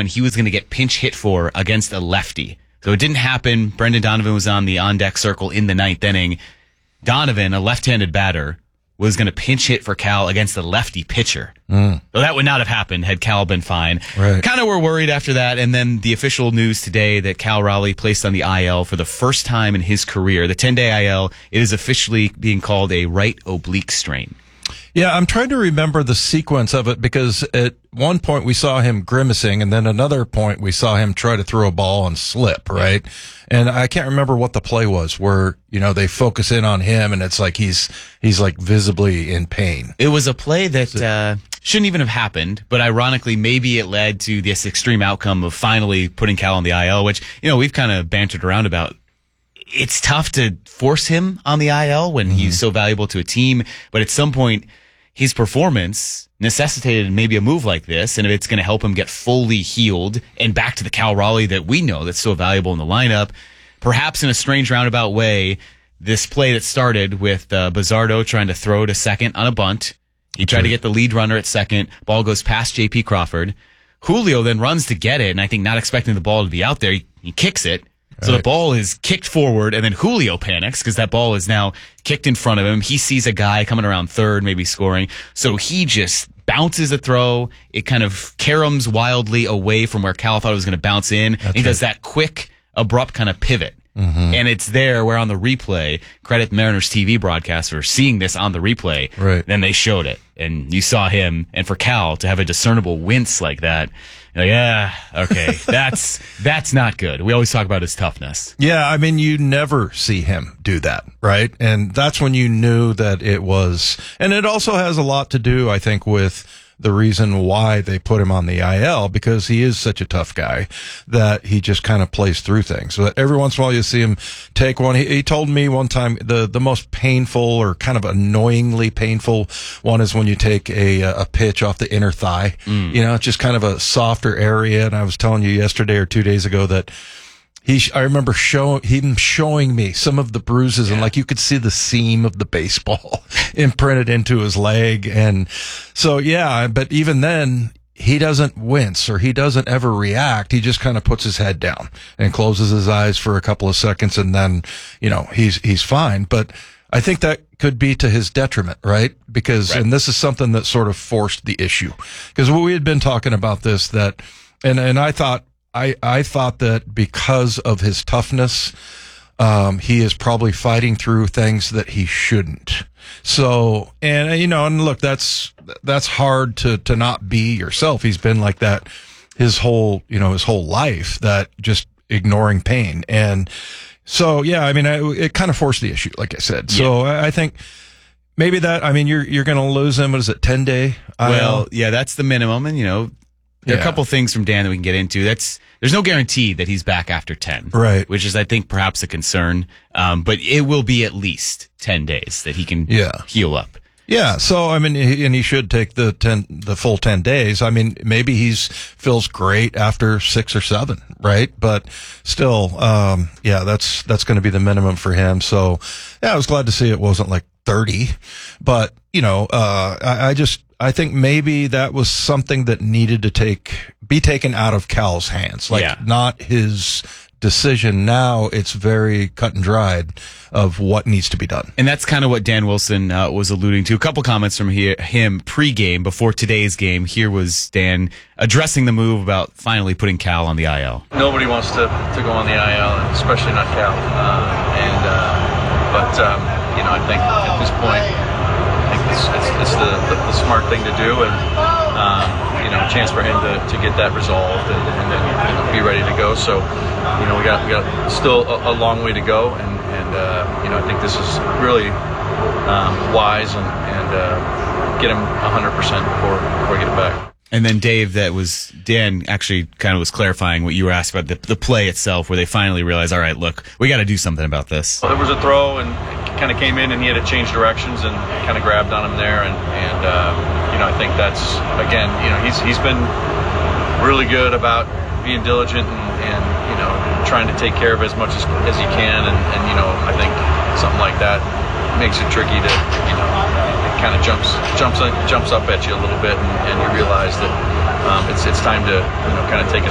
when he was going to get pinch hit for against a lefty. So it didn't happen. Brendan Donovan was on the on-deck circle in the ninth inning. Donovan, a left-handed batter, was going to pinch hit for Cal against a lefty pitcher. So that would not have happened had Cal been fine. Right. Kind of were worried after that. And then the official news today that Cal Raleigh placed on the IL for the first time in his career. The 10-day IL, it is officially being called a right oblique strain. Yeah, I'm trying to remember the sequence of it because at one point we saw him grimacing and then another point we saw him try to throw a ball and slip, right? And I can't remember what the play was where, they focus in on him and it's like he's like visibly in pain. It was a play that shouldn't even have happened, but ironically maybe it led to this extreme outcome of finally putting Cal on the IL, which, we've kind of bantered around about. It's tough to force him on the IL when he's so valuable to a team, but at some point his performance necessitated maybe a move like this, and if it's going to help him get fully healed and back to the Cal Raleigh that we know that's so valuable in the lineup, perhaps in a strange roundabout way, this play that started with Bizzardo trying to throw to second on a bunt. He tried to get the lead runner at second. Ball goes past J.P. Crawford. Julio then runs to get it, and I think not expecting the ball to be out there, he kicks it. So the ball is kicked forward, and then Julio panics because that ball is now kicked in front of him. He sees a guy coming around third, maybe scoring. So he just bounces a throw. It kind of caroms wildly away from where Cal thought it was going to bounce in. And he does that quick, abrupt kind of pivot. And it's there where on the replay, credit Mariners TV broadcast for seeing this on the replay. Right. Then they showed it, and you saw him. And for Cal to have a discernible wince like that, yeah, okay, that's not good. We always talk about his toughness. Yeah, I mean, you never see him do that, right? And that's when you knew that it was, and it also has a lot to do, I think, with the reason why they put him on the IL, because he is such a tough guy that he just kind of plays through things. So that every once in a while you see him take one. He told me one time the most painful or kind of annoyingly painful one is when you take a pitch off the inner thigh. It's just kind of a softer area. And I was telling you yesterday or 2 days ago that I remember him showing me some of the bruises and like you could see the seam of the baseball imprinted into his leg. And so, yeah, but even then he doesn't wince or he doesn't ever react. He just kind of puts his head down and closes his eyes for a couple of seconds and then, he's fine. But I think that could be to his detriment, right? Because, and this is something that sort of forced the issue because we had been talking about this and I thought that because of his toughness, he is probably fighting through things that he shouldn't. So, and look, that's hard to not be yourself. He's been like that his whole life, that just ignoring pain. And so, yeah, I mean, it kind of forced the issue, like I said. So I think maybe you're going to lose him. What is it? 10-day? Well, yeah, that's the minimum. And, there are a couple things from Dan that we can get into. There's no guarantee that he's back after 10. Right. Which is, I think, perhaps a concern. But it will be at least 10 days that he can heal up. Yeah. So, and he should take the full 10 days. I mean, maybe feels great after 6 or 7, right? But still, that's going to be the minimum for him. So, yeah, I was glad to see it wasn't like 30, but I think maybe that was something that needed to be taken out of Cal's hands, not his decision. Now it's very cut and dried of what needs to be done. And that's kind of what Dan Wilson was alluding to. A couple comments from him pre-game before today's game. Here was Dan addressing the move about finally putting Cal on the IL. Nobody wants to go on the IL, especially not Cal. I think at this point, it's the smart thing to do, and a chance for him to get that resolved and then be ready to go. So, we got still a long way to go, and I think this is really wise and get him 100% before we get it back. And then Dave, Dan actually kind of was clarifying what you were asked about the play itself, where they finally realized, all right, look, we got to do something about this. Well, there was a throw and kind of came in and he had to change directions and kind of grabbed on him there. And I think that's, again, he's been really good about being diligent and trying to take care of as much as he can. And I think something like that makes it tricky to, it kind of jumps up at you a little bit and you realize that it's time to, kind of take a